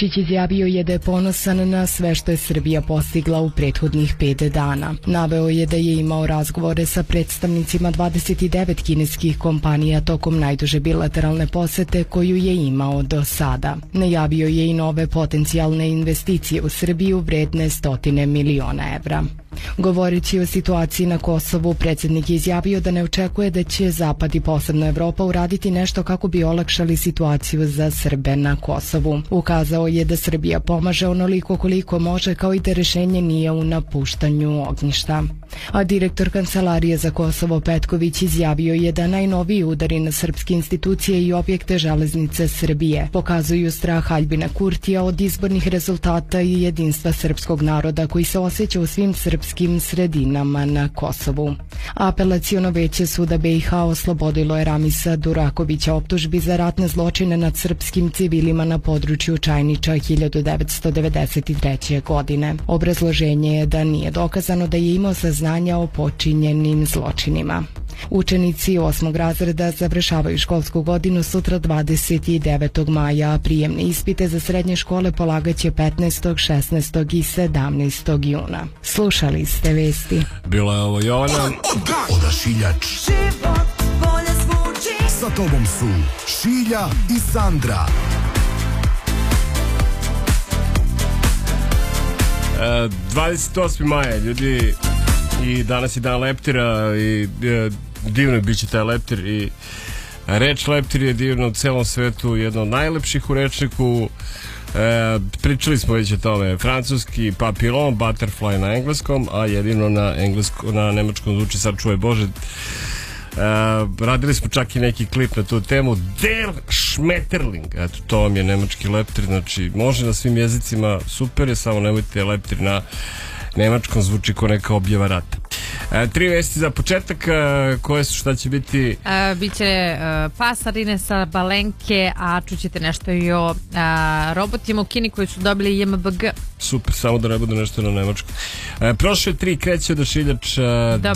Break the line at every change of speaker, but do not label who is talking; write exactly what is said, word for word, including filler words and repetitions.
Vučić izjavio je da je ponosan na sve što je Srbija postigla u prethodnih pet dana. Naveo je da je imao razgovore sa predstavnicima dvadeset devet kineskih kompanija tokom najduže bilateralne posete koju je imao do sada. Najavio je i nove potencijalne investicije u Srbiju vredne stotine miliona evra. Govoreći o situaciji na Kosovu, predsjednik je izjavio da ne očekuje da će Zapad i posebno Evropa uraditi nešto kako bi olakšali situaciju za Srbe na Kosovu. Ukazao je da Srbija pomaže onoliko koliko može, kao i da rešenje nije u napuštanju ognjišta. A direktor Kancelarije za Kosovo Petković izjavio je da najnoviji udari na srpske institucije i objekte železnice Srbije pokazuju strah Aljbina Kurtija od izbornih rezultata i jedinstva srpskog naroda koji se osjeća u svim srpskim sredinama na Kosovu. Apelaciono veće suda B i H oslobodilo je Ramisa Durakovića optužbi za ratne zločine nad srpskim civilima na području Čajniča hiljadu devetsto devedeset treće. godine. Obrazloženje je da nije dokazano da je imao saznanja o počinjenim zločinima. Učenici osmog razreda završavaju školsku godinu sutra dvadeset devetog maja, a prijemne ispite za srednje škole polagaće petnaestog, šesnaestog i sedamnaestog juna. Slušali ste vesti.
Bila je ovo Jovana.
Odašiljač.
Život bolje zvuči.
Sa tobom su Šilja i Sandra.
E, dvadeset osmog maja, ljudi, i danas je dan leptira i e, divno je bit će taj leptir i reč leptir je divno u celom svetu, jedno od najlepših u rečniku. E, pričali smo već o tome, francuski papillon, butterfly na engleskom, a jedino na engleskom, na nemačkom zvuči sačuvaj Bože. Uh, radili smo čak i neki klip na tu temu. Der Schmetterling, eto, to vam je nemački leptir, znači može na svim jezicima, super je, samo nemojte leptir na nemačkom, zvuči ko neka objava rata. Uh, tri vesti za početak, uh, koje su, šta će biti?
Uh, biće uh, pasarine sa Balenke, a čućete nešto i o uh, robotima u Kini koji su dobili J M B G.
Super, samo da ne bude nešto na nemačkom. Uh, prošle tri kreće odašiljač. Uh,